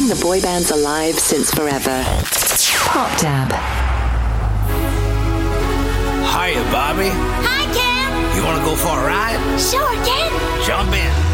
the boy bands alive since forever. Pop Dab. Hiya, Bobby. Hi, Ken. You want to go for a ride? Sure, Ken. Jump in.